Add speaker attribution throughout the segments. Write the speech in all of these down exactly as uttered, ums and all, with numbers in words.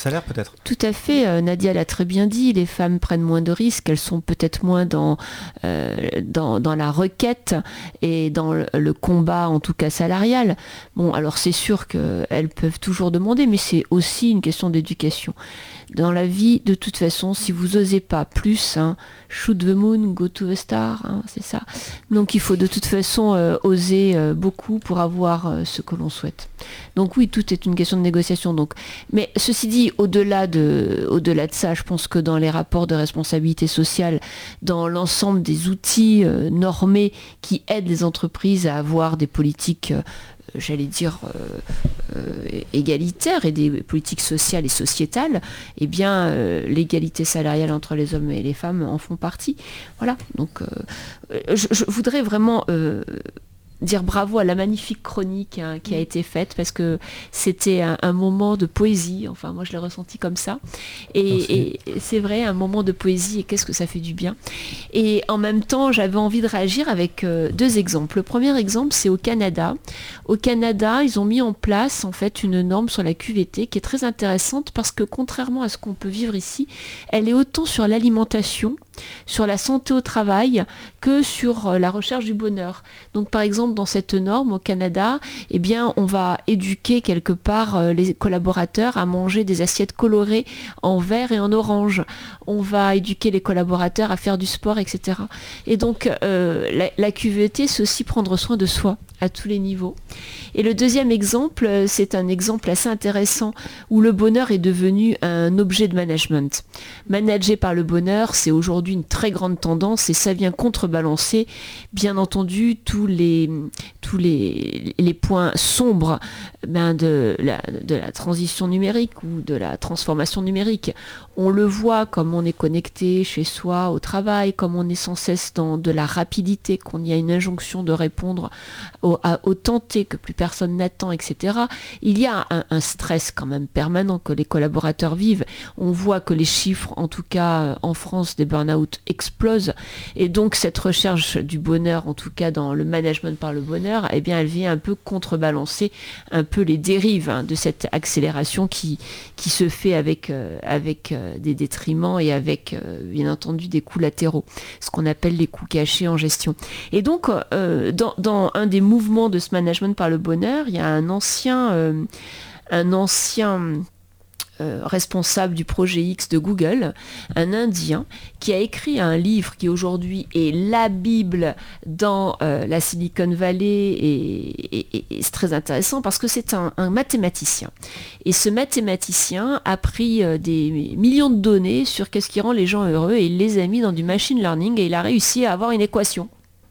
Speaker 1: salaire peut-être.
Speaker 2: Tout à fait, euh, Nadia l'a très bien dit, les femmes prennent moins de risques, elles sont peut-être moins dans, euh, dans, dans la requête et dans le, le combat, en tout cas salarial. Bon, alors c'est sûr qu'elles peuvent toujours demander, mais c'est aussi une question d'éducation. Dans la vie, de toute façon, si vous osez pas plus, hein, shoot the moon, go to the star, hein, c'est ça. Donc il faut de toute façon euh, oser euh, beaucoup pour avoir euh, ce que l'on souhaite. Donc oui, tout est une question de négociation. Donc, mais ceci dit, au-delà de, au-delà de ça, je pense que dans les rapports de responsabilité sociale, dans l'ensemble des outils euh, normés qui aident les entreprises à avoir des politiques euh, j'allais dire, euh, euh, égalitaires et des politiques sociales et sociétales, eh bien, euh, l'égalité salariale entre les hommes et les femmes en font partie. Voilà, donc euh, je, je voudrais vraiment... Euh, dire bravo à la magnifique chronique hein, qui a été faite parce que c'était un, un moment de poésie, enfin moi je l'ai ressenti comme ça et, et c'est vrai, un moment de poésie et qu'est-ce que ça fait du bien. Et en même temps j'avais envie de réagir avec euh, deux exemples. Le premier exemple c'est au Canada. Au Canada ils ont mis en place en fait une norme sur la Q V T qui est très intéressante parce que contrairement à ce qu'on peut vivre ici, elle est autant sur l'alimentation, sur la santé au travail que sur la recherche du bonheur. Donc par exemple dans cette norme au Canada, eh bien on va éduquer quelque part les collaborateurs à manger des assiettes colorées en vert et en orange. On va éduquer les collaborateurs à faire du sport, et cetera. Et donc euh, la, la Q V T, c'est aussi prendre soin de soi à tous les niveaux. Et le deuxième exemple, c'est un exemple assez intéressant où le bonheur est devenu un objet de management. Manager par le bonheur, c'est aujourd'hui une très grande tendance et ça vient contrebalancer, bien entendu, tous les, tous les, les points sombres ben, de, la, de la transition numérique ou de la transformation numérique. On le voit comme on est connecté chez soi, au travail, comme on est sans cesse dans de la rapidité, qu'on y a une injonction de répondre au, à, au tenté que plus personne n'attend, et cetera. Il y a un, un stress quand même permanent que les collaborateurs vivent. On voit que les chiffres, en tout cas en France, des burn-out explosent. Et donc cette recherche du bonheur, en tout cas dans le management par le bonheur, eh bien elle vient un peu contrebalancer un peu les dérives hein, de cette accélération qui, qui se fait avec, euh, avec euh, des détriments et avec euh, bien entendu des coûts latéraux, ce qu'on appelle les coûts cachés en gestion. Et donc euh, dans, dans un des mouvements de ce management par le bonheur, il y a un ancien, euh, un ancien euh, responsable du projet X de Google, un Indien, qui a écrit un livre qui aujourd'hui est la Bible dans euh, la Silicon Valley et, et, et, et c'est très intéressant parce que c'est un, un mathématicien. Et ce mathématicien a pris euh, des millions de données sur qu'est-ce qui rend les gens heureux et il les a mis dans du machine learning et il a réussi à avoir une équation.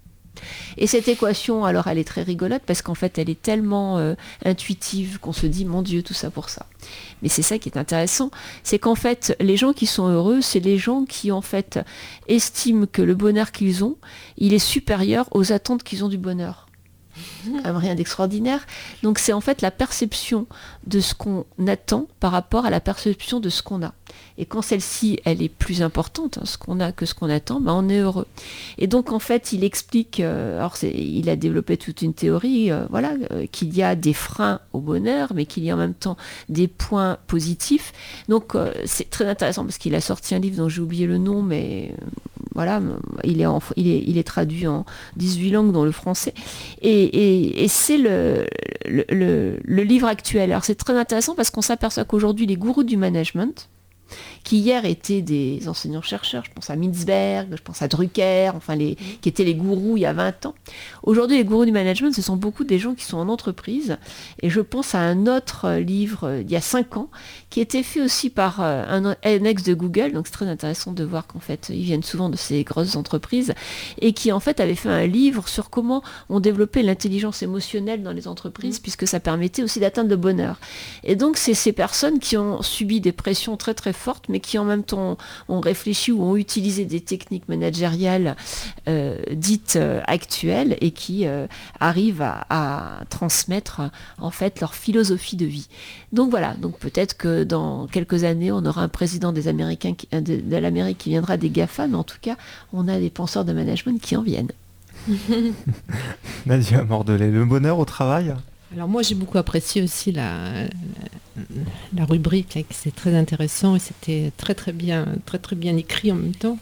Speaker 2: Et cette équation, alors elle est très rigolote parce qu'en fait elle est tellement euh, intuitive qu'on se dit mon Dieu tout ça pour ça. Mais c'est ça qui est intéressant, c'est qu'en fait les gens qui sont heureux, c'est les gens qui en fait estiment que le bonheur qu'ils ont, il est supérieur aux attentes qu'ils ont du bonheur. Rien d'extraordinaire. Donc c'est en fait la perception de ce qu'on attend par rapport à la perception de ce qu'on a. Et quand celle-ci, elle est plus importante, hein, ce qu'on a que ce qu'on attend, ben on est heureux. Et donc en fait, il explique, euh, alors c'est, il a développé toute une théorie, euh, voilà, euh, qu'il y a des freins au bonheur, mais qu'il y a en même temps des points positifs. Donc euh, c'est très intéressant parce qu'il a sorti un livre dont j'ai oublié le nom, mais euh, voilà, il est, en, il, est, il est traduit en dix-huit langues, dont le français. Et, et, et c'est le, le, le, le livre actuel. Alors c'est très intéressant parce qu'on s'aperçoit qu'aujourd'hui, les gourous du management, qui hier étaient des enseignants-chercheurs, je pense à Mintzberg, je pense à Drucker, enfin les, qui étaient les gourous il y a vingt ans. Aujourd'hui, les gourous du management, ce sont beaucoup des gens qui sont en entreprise. Et je pense à un autre livre il y a cinq ans, qui était fait aussi par un, un ex de Google, donc c'est très intéressant de voir qu'en fait, ils viennent souvent de ces grosses entreprises, et qui en fait avait fait un livre sur comment on développait l'intelligence émotionnelle dans les entreprises, mmh. puisque ça permettait aussi d'atteindre le bonheur. Et donc, c'est ces personnes qui ont subi des pressions très très fortes, mais qui en même temps ont réfléchi ou ont utilisé des techniques managériales euh, dites euh, actuelles et qui euh, arrivent à, à transmettre en fait leur philosophie de vie. Donc voilà, donc peut-être que dans quelques années, on aura un président des Américains qui, de, de l'Amérique qui viendra des GAFA, mais en tout cas, on a des penseurs de management qui en viennent.
Speaker 1: Nadia Mordelet, le bonheur au travail ? Alors moi j'ai beaucoup apprécié aussi la, la, la rubrique, là, c'est très intéressant et c'était très très bien, très très bien écrit en même temps.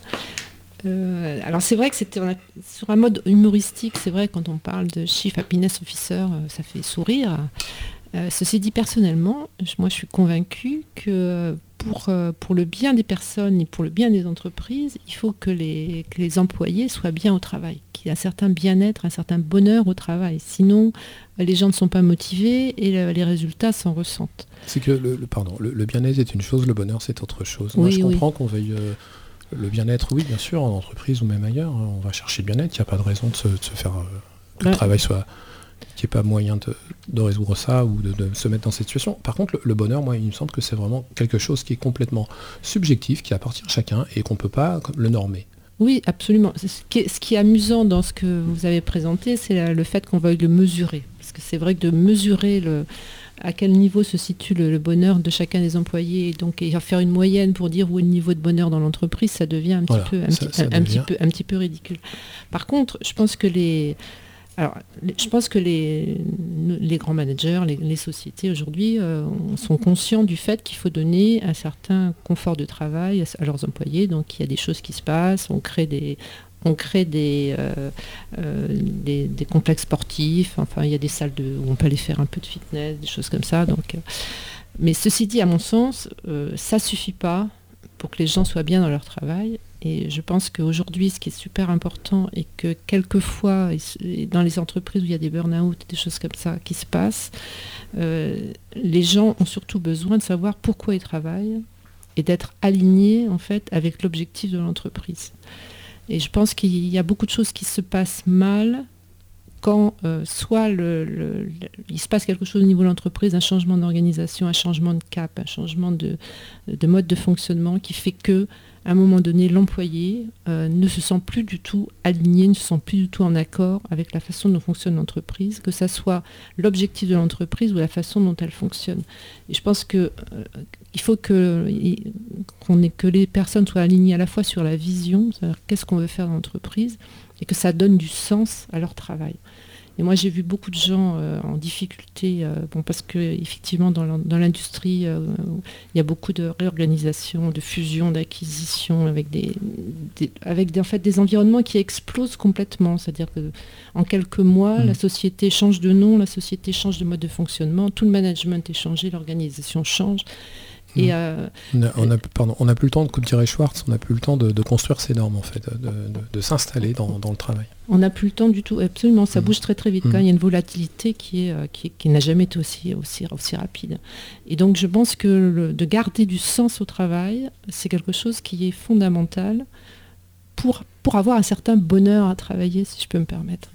Speaker 1: Euh, alors c'est vrai que c'était sur un mode humoristique, c'est vrai quand on parle de Chief Happiness Officer, ça fait sourire. Euh, ceci dit, personnellement, je, moi je suis convaincue que pour, euh, pour le bien des personnes et pour le bien des entreprises, il faut que les, que les employés soient bien au travail, qu'il y ait un certain bien-être, un certain bonheur au travail. Sinon, les gens ne sont pas motivés et le, les résultats s'en ressentent.
Speaker 3: C'est que le, le, pardon, le, le bien-être est une chose, le bonheur c'est autre chose. Moi
Speaker 1: oui,
Speaker 3: je comprends
Speaker 1: oui.
Speaker 3: qu'on veuille... Euh, le bien-être, oui, bien sûr, en entreprise ou même ailleurs, hein, on va chercher le bien-être, il n'y a pas de raison de se, de se faire... Euh, que ouais. le travail soit... qu'il n'y ait pas moyen de, de résoudre ça ou de, de se mettre dans cette situation. Par contre, le, le bonheur, moi, il me semble que c'est vraiment quelque chose qui est complètement subjectif, qui appartient à chacun et qu'on ne peut pas le normer.
Speaker 1: Oui, absolument. Ce qui, est, ce qui est amusant dans ce que vous avez présenté, c'est le fait qu'on veuille le mesurer. Parce que c'est vrai que de mesurer le, à quel niveau se situe le, le bonheur de chacun des employés, et donc et faire une moyenne pour dire où est le niveau de bonheur dans l'entreprise, ça devient un petit, voilà, peu, un, ça, petit, ça un, devient... petit peu, un petit peu ridicule. Par contre, je pense que les... Alors, je pense que les, les grands managers, les, les sociétés aujourd'hui euh, sont conscients du fait qu'il faut donner un certain confort de travail à, à leurs employés. Donc, il y a des choses qui se passent, on crée des, on crée des, euh, euh, des, des complexes sportifs. Enfin, il y a des salles de, où on peut aller faire un peu de fitness, des choses comme ça. Donc, euh, mais ceci dit, à mon sens, euh, ça ne suffit pas pour que les gens soient bien dans leur travail. Et je pense qu'aujourd'hui, ce qui est super important et que quelquefois, dans les entreprises où il y a des burn-out, des choses comme ça qui se passent, euh, les gens ont surtout besoin de savoir pourquoi ils travaillent et d'être alignés en fait avec l'objectif de l'entreprise. Et je pense qu'il y a beaucoup de choses qui se passent mal quand euh, soit le, le, le, il se passe quelque chose au niveau de l'entreprise, un changement d'organisation, un changement de cap, un changement de, de mode de fonctionnement qui fait que à un moment donné, l'employé euh, ne se sent plus du tout aligné, ne se sent plus du tout en accord avec la façon dont fonctionne l'entreprise, que ça soit l'objectif de l'entreprise ou la façon dont elle fonctionne. Et je pense qu'il euh, faut que, qu'on ait, que les personnes soient alignées à la fois sur la vision, c'est-à-dire qu'est-ce qu'on veut faire dans l'entreprise, et que ça donne du sens à leur travail. Et moi, j'ai vu beaucoup de gens euh, en difficulté, euh, bon, parce qu'effectivement, dans, dans l'industrie, euh, il y a beaucoup de réorganisation, de fusion, d'acquisition, avec, des, des, avec des, en fait, des environnements qui explosent complètement. C'est-à-dire qu'en quelques mois, mmh. la société change de nom, la société change de mode de fonctionnement, tout le management est changé, l'organisation change. Et euh,
Speaker 3: on n'a on a, pardon, on a plus le temps, comme dirait Schwartz, on n'a plus le temps de, de construire ces normes, en fait, de, de, de s'installer dans, dans le travail.
Speaker 1: On n'a plus le temps du tout, absolument, ça mmh. bouge très très vite. Mmh. Quand il y a une volatilité qui, est, qui, qui n'a jamais été aussi, aussi, aussi rapide. Et donc je pense que le, de garder du sens au travail, c'est quelque chose qui est fondamental pour, pour avoir un certain bonheur à travailler, si je peux me permettre.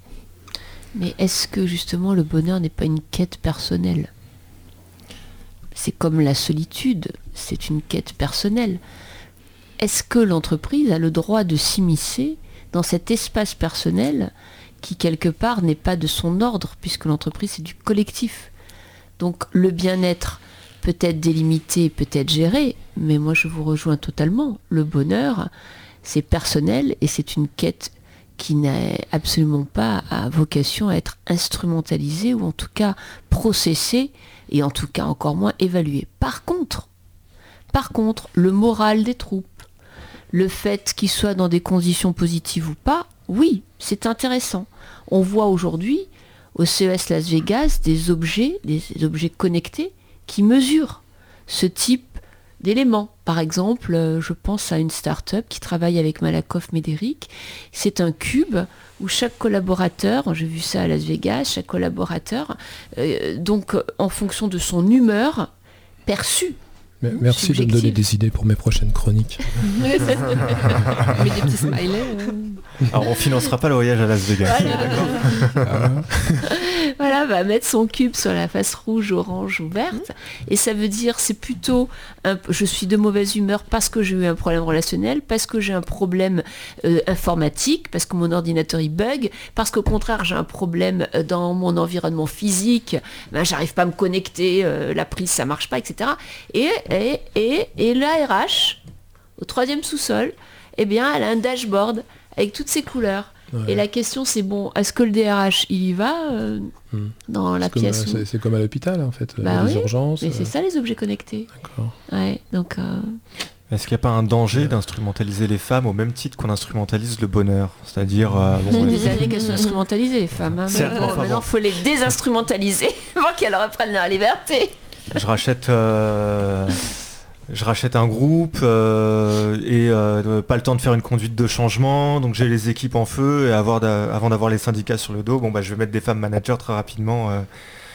Speaker 2: Mais est-ce que justement le bonheur n'est pas une quête personnelle ? C'est comme la solitude, c'est une quête personnelle. Est-ce que l'entreprise a le droit de s'immiscer dans cet espace personnel qui, quelque part, n'est pas de son ordre, puisque l'entreprise, c'est du collectif. Donc, le bien-être peut être délimité, peut être géré, mais moi, je vous rejoins totalement. Le bonheur, c'est personnel et c'est une quête qui n'a absolument pas à vocation à être instrumentalisée ou en tout cas processée et en tout cas encore moins évaluée. Par contre, par contre, le moral des troupes, le fait qu'ils soient dans des conditions positives ou pas, oui, c'est intéressant. On voit aujourd'hui au C E S Las Vegas des objets, des objets connectés qui mesurent ce type d'éléments. Par exemple, je pense à une start-up qui travaille avec Malakoff Médéric. C'est un cube où chaque collaborateur, j'ai vu ça à Las Vegas, chaque collaborateur, euh, donc en fonction de son humeur perçue.
Speaker 3: Mais merci subjective. De me donner des idées pour mes prochaines chroniques.
Speaker 1: Mais des petits smileys. Euh...
Speaker 4: Alors on financera pas le voyage à Las Vegas.
Speaker 2: Voilà, d'accord. Voilà, va mettre son cube sur la face rouge, orange ou verte. Et ça veut dire, c'est plutôt, un, je suis de mauvaise humeur parce que j'ai eu un problème relationnel, parce que j'ai un problème euh, informatique, parce que mon ordinateur il bug, parce qu'au contraire j'ai un problème dans mon environnement physique, ben, j'arrive pas à me connecter, euh, la prise ça marche pas, et cetera. Et, et, et, et l'A R H, au troisième sous-sol, eh bien, elle a un dashboard avec toutes ces couleurs. Ouais. Et la question c'est bon, est-ce que le D R H il y va euh, mmh. dans
Speaker 3: c'est
Speaker 2: la
Speaker 3: comme,
Speaker 2: pièce
Speaker 3: c'est, c'est comme à l'hôpital en fait,
Speaker 2: bah
Speaker 3: les
Speaker 2: oui,
Speaker 3: urgences.
Speaker 2: Mais euh... c'est ça les objets connectés.
Speaker 3: D'accord.
Speaker 2: Ouais, donc. Euh...
Speaker 4: Est-ce qu'il n'y a pas un danger ouais. d'instrumentaliser les femmes au même titre qu'on instrumentalise le bonheur ? C'est-à-dire. Euh,
Speaker 2: bon, il y a des années qu'elles sont instrumentalisées les femmes. Hein,
Speaker 4: Certes,
Speaker 2: maintenant, il bon. faut les désinstrumentaliser pour qu'elles reprennent leur liberté.
Speaker 4: Je rachète. Euh... Je rachète un groupe euh, et euh, pas le temps de faire une conduite de changement, donc j'ai les équipes en feu et avoir d'a- avant d'avoir les syndicats sur le dos, bon bah je vais mettre des femmes managers très rapidement euh,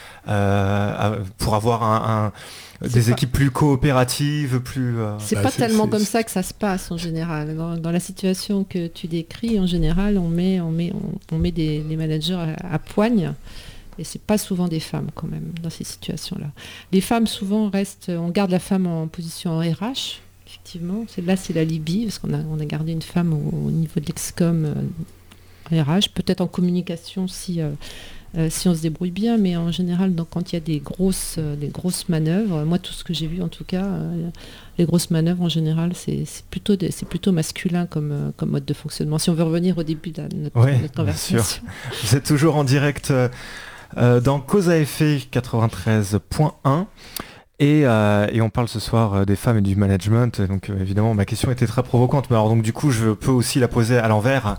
Speaker 4: euh, pour avoir un, un, des pas... équipes plus coopératives, plus. Euh...
Speaker 1: C'est
Speaker 4: bah,
Speaker 1: pas
Speaker 4: c'est,
Speaker 1: tellement
Speaker 4: c'est,
Speaker 1: comme
Speaker 4: c'est...
Speaker 1: ça que ça se passe en général. Dans, dans la situation que tu décris, en général, on met, on met, on, on met des, des managers à, à poigne. Et c'est pas souvent des femmes quand même dans ces situations-là. Les femmes souvent restent, on garde la femme en position en R H, effectivement. C'est, là c'est la Libye, parce qu'on a, on a gardé une femme au, au niveau de l'Excom euh, en R H, peut-être en communication si, euh, euh, si on se débrouille bien, mais en général donc, quand il y a des grosses, euh, des grosses manœuvres, moi tout ce que j'ai vu en tout cas, euh, les grosses manœuvres en général c'est, c'est, plutôt, des, c'est plutôt masculin comme, euh, comme mode de fonctionnement. Si on veut revenir au début de notre,
Speaker 4: ouais,
Speaker 1: notre conversation.
Speaker 4: Bien sûr. Vous êtes toujours en direct euh... Euh, dans Cause à effet quatre-vingt-treize point un et, euh, et on parle ce soir euh, des femmes et du management. Donc euh, évidemment ma question était très provocante, mais alors donc du coup je peux aussi la poser à l'envers.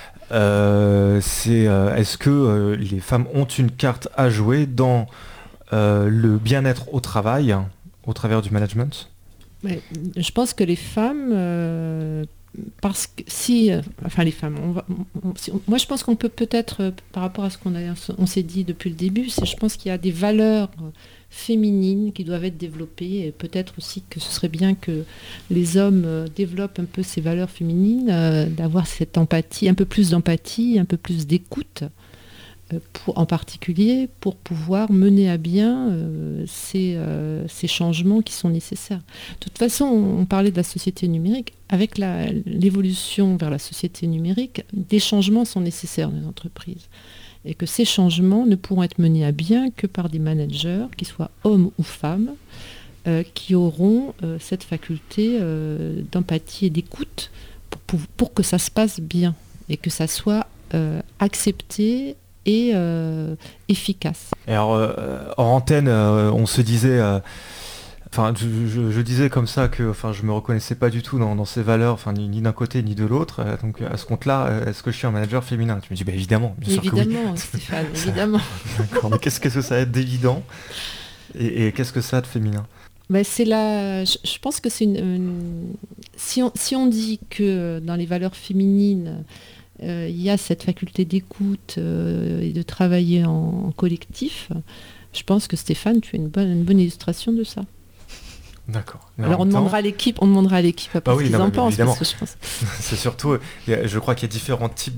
Speaker 4: Euh, c'est euh, est-ce que euh, les femmes ont une carte à jouer dans euh, le bien-être au travail au travers du management ?
Speaker 1: Ouais, je pense que les femmes euh, parce que si, euh, enfin les femmes, on va, on, si, on, moi je pense qu'on peut peut-être, euh, par rapport à ce qu'on a, on s'est dit depuis le début, c'est, je pense qu'il y a des valeurs euh, féminines qui doivent être développées, et peut-être aussi que ce serait bien que les hommes euh, développent un peu ces valeurs féminines, euh, d'avoir cette empathie, un peu plus d'empathie, un peu plus d'écoute, euh, pour, en particulier pour pouvoir mener à bien euh, ces, euh, ces changements qui sont nécessaires. De toute façon, on, on parlait de la société numérique. Avec la, l'évolution vers la société numérique, des changements sont nécessaires dans les entreprises. Et que ces changements ne pourront être menés à bien que par des managers, qu'ils soient hommes ou femmes, euh, qui auront euh, cette faculté euh, d'empathie et d'écoute pour, pour, pour que ça se passe bien et que ça soit euh, accepté et euh, efficace.
Speaker 4: Et alors, euh, hors antenne, euh, on se disait... Euh... Enfin, je, je, je disais comme ça que, enfin, je me reconnaissais pas du tout dans, dans ces valeurs, enfin, ni, ni d'un côté ni de l'autre. Euh, donc, à ce compte-là, euh, est-ce que je suis un manager féminin ? Tu me dis, bah évidemment, bien
Speaker 1: évidemment,
Speaker 4: sûr que oui.
Speaker 1: Stéphane, évidemment.
Speaker 4: D'accord. Mais qu'est-ce que ça a d'évident et, et qu'est-ce que ça a de féminin ?
Speaker 1: Ben c'est la, je, je pense que c'est une, une si on si on dit que dans les valeurs féminines euh, il y a cette faculté d'écoute euh, et de travailler en, en collectif, je pense que Stéphane, tu es une bonne une bonne illustration de ça.
Speaker 4: D'accord.
Speaker 1: Mais Alors on demandera, à l'équipe, on demandera à l'équipe après bah oui, ce qu'ils non, en pensent. Parce que je pense.
Speaker 4: C'est surtout, je crois qu'il y a différents types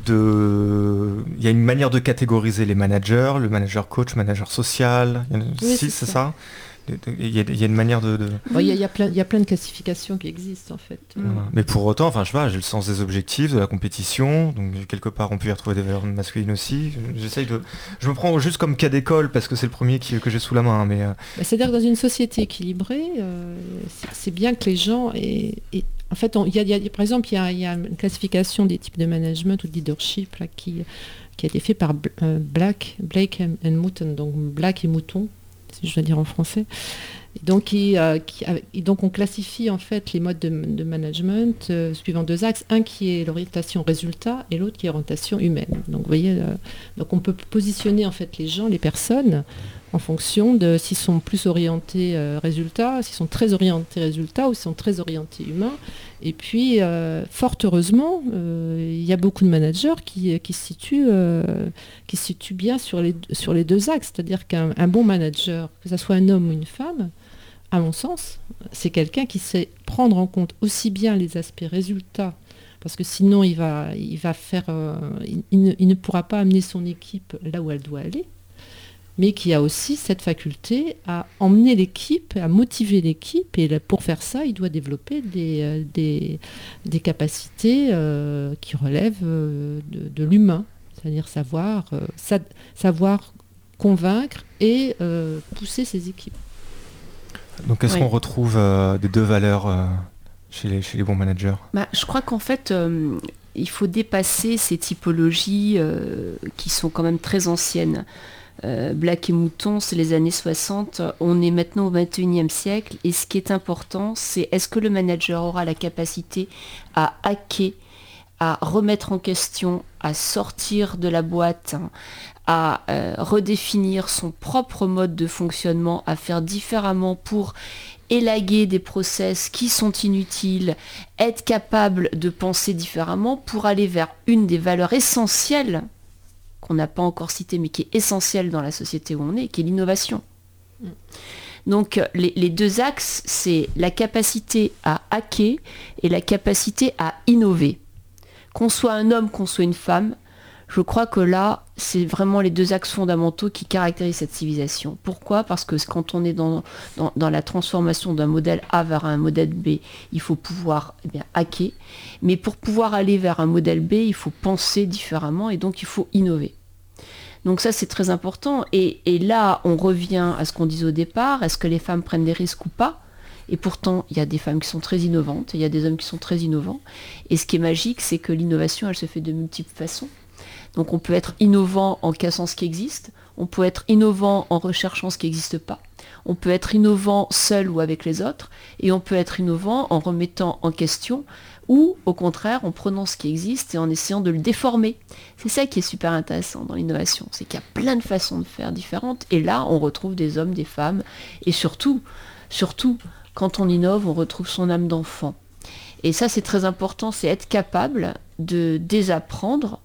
Speaker 4: de... Il y a une manière de catégoriser les managers, le manager coach, manager social. Il y en a
Speaker 1: oui,
Speaker 4: six,
Speaker 1: c'est,
Speaker 4: c'est ça, ça il, y a, il y a une manière de... de...
Speaker 1: Bon, il, y a, il, y a plein, il y a plein de classifications qui existent en fait.
Speaker 4: Voilà. Mm. Mais pour autant, enfin, je sais pas, j'ai le sens des objectifs, de la compétition, donc quelque part on peut y retrouver des valeurs masculines aussi. J'essaye de... Je me prends juste comme cas d'école parce que c'est le premier qui, que j'ai sous la main. Mais euh...
Speaker 1: bah, c'est-à-dire que dans une société équilibrée, euh, c'est, c'est bien que les gens... aient, aient... En fait, on, y a, y a, par exemple, il y a, y a une classification des types de management ou de leadership là, qui, qui a été fait par euh, Black, Blake and Mouton, donc Black et Mouton, si je dois dire en français. Et donc, il, euh, qui, et donc on classifie en fait les modes de, de management euh, suivant deux axes, un qui est l'orientation résultat et l'autre qui est l'orientation humaine. Donc vous voyez, euh, donc on peut positionner en fait les gens, les personnes, en fonction de s'ils sont plus orientés euh, résultats, s'ils sont très orientés résultats ou s'ils sont très orientés humains. Et puis, euh, fort heureusement, euh, il y a beaucoup de managers qui, qui, se situent, euh, qui se situent bien sur les, sur les deux axes. C'est-à-dire qu'un un bon manager, que ce soit un homme ou une femme, à mon sens, c'est quelqu'un qui sait prendre en compte aussi bien les aspects résultats, parce que sinon il va, il va faire, euh, il, il, ne, il ne pourra pas amener son équipe là où elle doit aller, mais qui a aussi cette faculté à emmener l'équipe, à motiver l'équipe, et pour faire ça, il doit développer des, des, des capacités euh, qui relèvent euh, de, de l'humain, c'est-à-dire savoir, euh, sa, savoir convaincre et euh, pousser ses équipes.
Speaker 4: Donc est-ce oui. qu'on retrouve euh, des deux valeurs euh, chez, les, chez les bons managers ?
Speaker 2: Bah, je crois qu'en fait, euh, il faut dépasser ces typologies euh, qui sont quand même très anciennes. Euh, Black et Mouton, c'est les années soixante. On est maintenant au vingt et unième siècle. Et ce qui est important, c'est est-ce que le manager aura la capacité à hacker, à remettre en question, à sortir de la boîte, hein, à euh, redéfinir son propre mode de fonctionnement, à faire différemment pour élaguer des process qui sont inutiles, être capable de penser différemment pour aller vers une des valeurs essentielles qu'on n'a pas encore citée mais qui est essentielle dans la société où on est, qui est l'innovation. Mm. Donc les, les deux axes, c'est la capacité à hacker et la capacité à innover. Qu'on soit un homme, qu'on soit une femme, je crois que là, c'est vraiment les deux axes fondamentaux qui caractérisent cette civilisation. Pourquoi ? Parce que quand on est dans, dans, dans la transformation d'un modèle A vers un modèle B, il faut pouvoir eh bien, hacker. Mais pour pouvoir aller vers un modèle B, il faut penser différemment et donc il faut innover. Donc ça, c'est très important. Et, et là, on revient à ce qu'on disait au départ. Est-ce que les femmes prennent des risques ou pas ? Et pourtant, il y a des femmes qui sont très innovantes, et il y a des hommes qui sont très innovants. Et ce qui est magique, c'est que l'innovation, elle se fait de multiples façons. Donc on peut être innovant en cassant ce qui existe, on peut être innovant en recherchant ce qui n'existe pas, on peut être innovant seul ou avec les autres, et on peut être innovant en remettant en question, ou au contraire en prenant ce qui existe et en essayant de le déformer. C'est ça qui est super intéressant dans l'innovation, c'est qu'il y a plein de façons de faire différentes, et là on retrouve des hommes, des femmes, et surtout, surtout, quand on innove, on retrouve son âme d'enfant. Et ça c'est très important, c'est être capable de désapprendre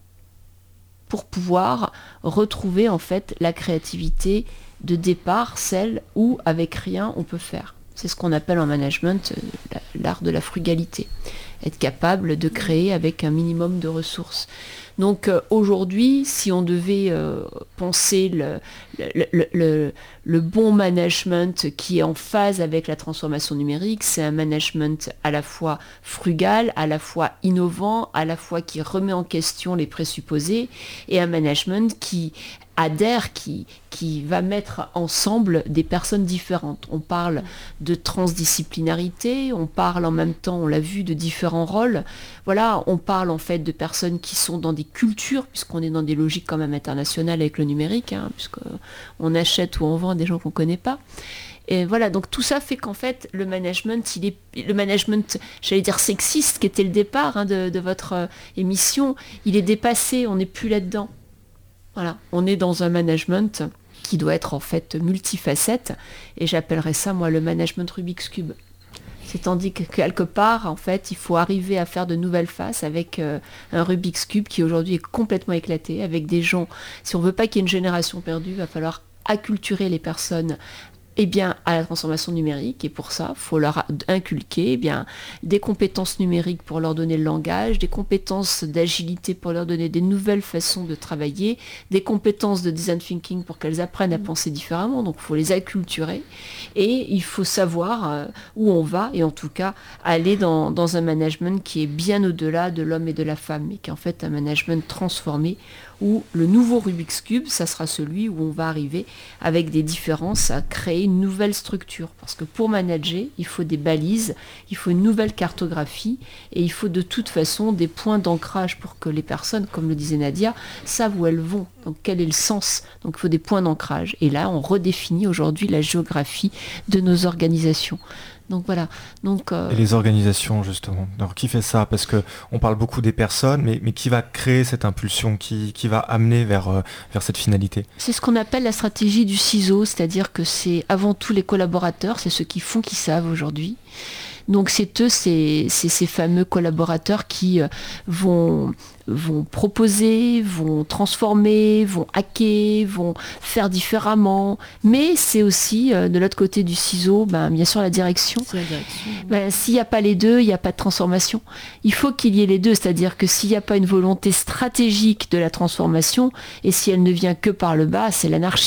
Speaker 2: pour pouvoir retrouver en fait la créativité de départ, celle où avec rien on peut faire. C'est ce qu'on appelle en management l'art de la frugalité. Être capable de créer avec un minimum de ressources. Donc euh, aujourd'hui, si on devait euh, penser le, le, le, le, le bon management qui est en phase avec la transformation numérique, c'est un management à la fois frugal, à la fois innovant, à la fois qui remet en question les présupposés, et un management qui adhère, qui, qui va mettre ensemble des personnes différentes. On parle de transdisciplinarité, on parle en même temps, on l'a vu, de différents rôles. Voilà, on parle en fait de personnes qui sont dans des cultures, puisqu'on est dans des logiques quand même internationales avec le numérique, hein, puisqu'on achète ou on vend des gens qu'on ne connaît pas. Et voilà, donc tout ça fait qu'en fait, le management, il est, le management, j'allais dire sexiste, qui était le départ hein, de, de votre euh, émission, il est dépassé, on n'est plus là-dedans. Voilà, on est dans un management qui doit être en fait multifacette, et j'appellerais ça moi le management Rubik's Cube. C'est-à-dire que quelque part, en fait, il faut arriver à faire de nouvelles faces avec euh, un Rubik's Cube qui aujourd'hui est complètement éclaté, avec des gens, si on ne veut pas qu'il y ait une génération perdue, il va falloir acculturer les personnes eh bien, à la transformation numérique, et pour ça, il faut leur inculquer eh bien, des compétences numériques pour leur donner le langage, des compétences d'agilité pour leur donner des nouvelles façons de travailler, des compétences de design thinking pour qu'elles apprennent à penser différemment, donc il faut les acculturer, et il faut savoir euh, où on va, et en tout cas aller dans, dans un management qui est bien au-delà de l'homme et de la femme, mais qui est en fait un management transformé, où le nouveau Rubik's Cube, ça sera celui où on va arriver avec des différences à créer une nouvelle structure. Parce que pour manager, il faut des balises, il faut une nouvelle cartographie, et il faut de toute façon des points d'ancrage pour que les personnes, comme le disait Nadia, savent où elles vont. Donc quel est le sens ? Donc il faut des points d'ancrage. Et là, on redéfinit aujourd'hui la géographie de nos organisations. Donc voilà. Donc, euh...
Speaker 4: Et les organisations, justement. Alors qui fait ça ? Parce qu'on parle beaucoup des personnes, mais, mais qui va créer cette impulsion, qui, qui va amener vers, euh, vers cette finalité ?
Speaker 2: C'est ce qu'on appelle la stratégie du ciseau, c'est-à-dire que c'est avant tout les collaborateurs, c'est ceux qui font qui savent aujourd'hui. Donc c'est eux, c'est, c'est ces fameux collaborateurs qui euh, vont, vont proposer, vont transformer, vont hacker, vont faire différemment. Mais c'est aussi, euh, de l'autre côté du ciseau, ben, bien sûr la direction.
Speaker 1: C'est la direction.
Speaker 2: Ben, s'il n'y a pas les deux, il n'y a pas de transformation. Il faut qu'il y ait les deux, c'est-à-dire que s'il n'y a pas une volonté stratégique de la transformation, et si elle ne vient que par le bas, c'est l'anarchie.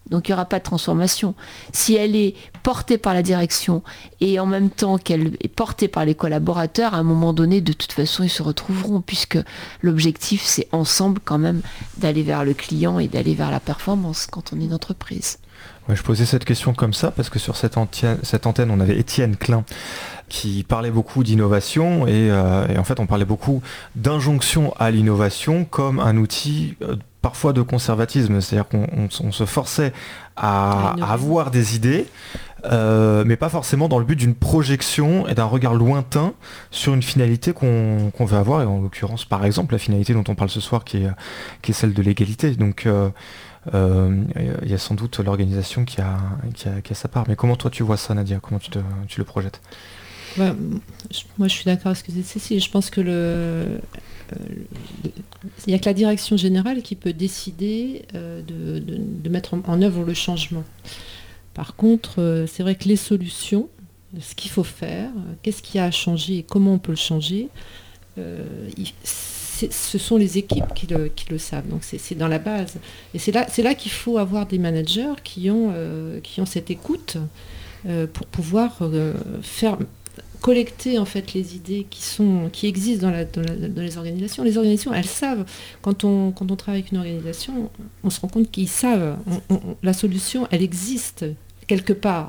Speaker 2: Donc il n'y aura pas de transformation. Si elle est portée par la direction et en même temps qu'elle est portée par les collaborateurs, à un moment donné, de toute façon, ils se retrouveront, puisque l'objectif, c'est ensemble quand même d'aller vers le client et d'aller vers la performance quand on est une entreprise.
Speaker 4: Ouais, je posais cette question comme ça parce que sur cette antenne, cette antenne on avait Étienne Klein qui parlait beaucoup d'innovation et, euh, et en fait on parlait beaucoup d'injonction à l'innovation comme un outil euh, parfois de conservatisme, c'est-à-dire qu'on on, on se forçait à, à avoir des idées euh, mais pas forcément dans le but d'une projection et d'un regard lointain sur une finalité qu'on, qu'on veut avoir, et en l'occurrence par exemple la finalité dont on parle ce soir qui est, qui est celle de l'égalité. Donc euh, il euh, y a sans doute l'organisation qui a, qui, a, qui a sa part. Mais comment toi tu vois ça, Nadia? Comment tu, te, tu le projettes?
Speaker 1: Ouais, moi je suis d'accord avec ce que dit Cécile. Je pense que le, euh, il n'y a que la direction générale qui peut décider euh, de, de, de mettre en, en œuvre le changement. Par contre, euh, c'est vrai que les solutions, ce qu'il faut faire, euh, qu'est-ce qui a à changer et comment on peut le changer, euh, il, ce sont les équipes qui le, qui le savent, donc c'est, c'est dans la base. Et c'est là, c'est là qu'il faut avoir des managers qui ont, euh, qui ont cette écoute euh, pour pouvoir euh, faire, collecter en fait les idées qui, sont, qui existent dans, la, dans, la, dans les organisations. Les organisations, elles savent, quand on, quand on travaille avec une organisation, on se rend compte qu'ils savent, on, on, la solution, elle existe quelque part.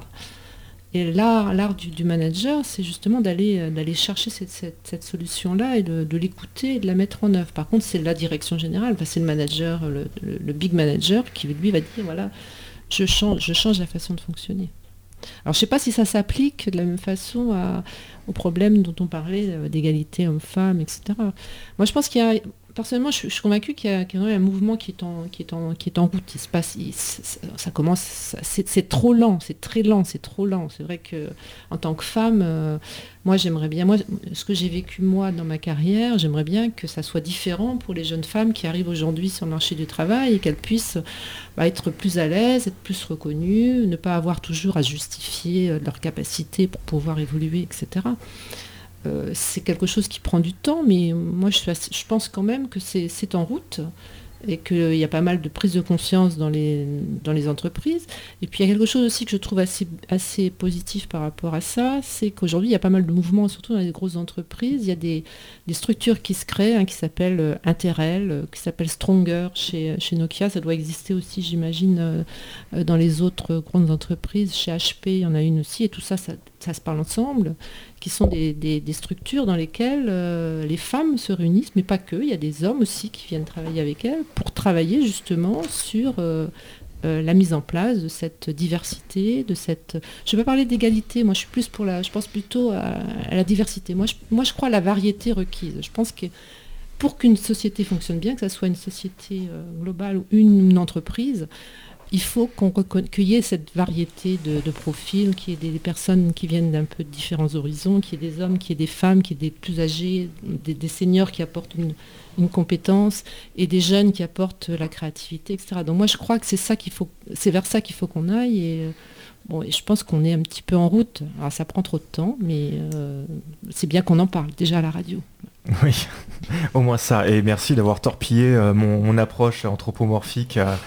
Speaker 1: Et l'art, l'art du, du manager, c'est justement d'aller, d'aller chercher cette, cette, cette solution-là et de, de l'écouter et de la mettre en œuvre. Par contre, c'est la direction générale, enfin, c'est le manager, le, le, le big manager qui, lui, va dire, voilà, je change, je change la façon de fonctionner. Alors, je ne sais pas si ça s'applique de la même façon à, aux problèmes dont on parlait, d'égalité homme-femme, et cetera. Moi, je pense qu'il y a... Personnellement, je, je suis convaincue qu'il y a, qu'il y a un mouvement qui est en, qui est en, qui est en route. Il se passe, il, ça commence, ça, c'est, c'est trop lent, c'est très lent, c'est trop lent. C'est vrai que en tant que femme, euh, moi j'aimerais bien, moi ce que j'ai vécu moi dans ma carrière, j'aimerais bien que ça soit différent pour les jeunes femmes qui arrivent aujourd'hui sur le marché du travail et qu'elles puissent bah, être plus à l'aise, être plus reconnues, ne pas avoir toujours à justifier leur capacité pour pouvoir évoluer, et cetera. Euh, c'est quelque chose qui prend du temps, mais moi je, suis assez, je pense quand même que c'est, c'est en route et qu'il y a pas mal de prise de conscience dans les, dans les entreprises. Et puis il y a quelque chose aussi que je trouve assez, assez positif par rapport à ça, c'est qu'aujourd'hui il y a pas mal de mouvements, surtout dans les grosses entreprises. Il y a des, des structures qui se créent, hein, qui s'appellent euh, Interel, euh, qui s'appellent Stronger chez, chez Nokia. Ça doit exister aussi, j'imagine, euh, dans les autres grandes entreprises. Chez H P, il y en a une aussi, et tout ça, ça, ça se parle ensemble, qui sont des, des, des structures dans lesquelles euh, les femmes se réunissent, mais pas que, il y a des hommes aussi qui viennent travailler avec elles pour travailler justement sur euh, euh, la mise en place de cette diversité, de cette... Je ne vais pas parler d'égalité, moi je suis plus pour la... Je pense plutôt à, à la diversité. Moi je, moi je crois à la variété requise. Je pense que pour qu'une société fonctionne bien, que ce soit une société euh, globale ou une, une entreprise, il faut qu'on reconna... qu'il y ait cette variété de, de profils, qu'il y ait des personnes qui viennent d'un peu de différents horizons, qu'il y ait des hommes, qu'il y ait des femmes, qu'il y ait des plus âgés, des, des seniors qui apportent une, une compétence et des jeunes qui apportent la créativité, et cetera. Donc moi je crois que c'est ça qu'il faut, c'est vers ça qu'il faut qu'on aille. Et, bon, et je pense qu'on est un petit peu en route. Alors ça prend trop de temps, mais euh, c'est bien qu'on en parle déjà à la radio.
Speaker 4: Oui, au moins ça. Et merci d'avoir torpillé euh, mon, mon approche anthropomorphique. Euh...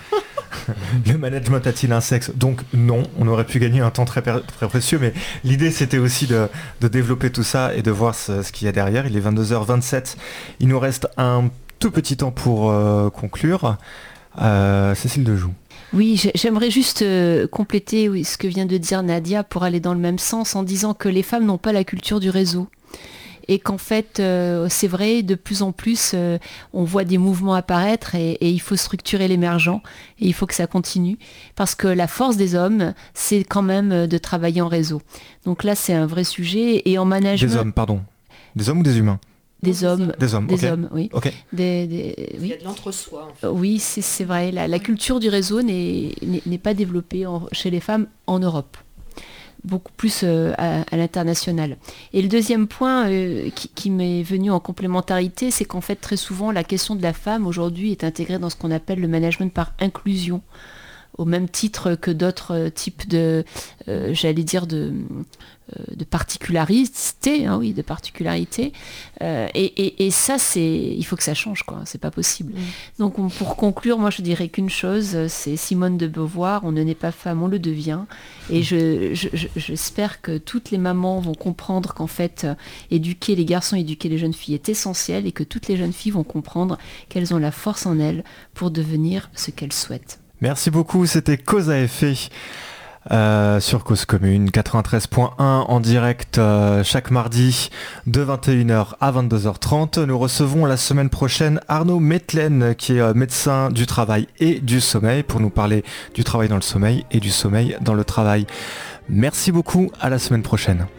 Speaker 4: Le management a-t-il un sexe? Donc non, on aurait pu gagner un temps très, très précieux, mais l'idée c'était aussi de, de développer tout ça et de voir ce, ce qu'il y a derrière. Il est vingt-deux heures vingt-sept, il nous reste un tout petit temps pour euh, conclure. Euh, Cécile Dejoux.
Speaker 2: Oui, j'aimerais juste euh, compléter oui, ce que vient de dire Nadia pour aller dans le même sens en disant que les femmes n'ont pas la culture du réseau. Et qu'en fait, euh, c'est vrai, de plus en plus, euh, on voit des mouvements apparaître et, et il faut structurer l'émergent et il faut que ça continue. Parce que la force des hommes, c'est quand même de travailler en réseau. Donc là, c'est un vrai sujet. Et en management...
Speaker 4: Des hommes, pardon. Des hommes ou des humains?
Speaker 2: Des hommes.
Speaker 4: Des hommes,
Speaker 2: Des
Speaker 4: okay.
Speaker 2: hommes, oui.
Speaker 4: Okay.
Speaker 2: Des, des, oui.
Speaker 1: Il y a de l'entre-soi. En fait.
Speaker 2: Oui, c'est, c'est vrai. La, la culture du réseau n'est, n'est, n'est pas développée en, chez les femmes en Europe. Beaucoup plus euh, à, à l'international. Et le deuxième point euh, qui, qui m'est venu en complémentarité, c'est qu'en fait très souvent la question de la femme aujourd'hui est intégrée dans ce qu'on appelle le management par inclusion. au même titre que d'autres types de, euh, j'allais dire, de, euh, de particularité, hein, oui, de particularité. Euh, et, et, et ça, c'est, il faut que ça change, quoi. C'est pas possible. Mmh. Donc, on, pour conclure, moi, je dirais qu'une chose, c'est Simone de Beauvoir, on ne naît pas femme, on le devient. Et je, je, je, j'espère que toutes les mamans vont comprendre qu'en fait, euh, éduquer les garçons, éduquer les jeunes filles est essentiel et que toutes les jeunes filles vont comprendre qu'elles ont la force en elles pour devenir ce qu'elles souhaitent.
Speaker 4: Merci beaucoup, c'était Cause à effet. Euh, sur Cause Commune quatre-vingt-treize point un en direct euh, chaque mardi de vingt et une heures à vingt-deux heures trente. Nous recevons la semaine prochaine Arnaud Metlen qui est euh, médecin du travail et du sommeil pour nous parler du travail dans le sommeil et du sommeil dans le travail. Merci beaucoup, à la semaine prochaine.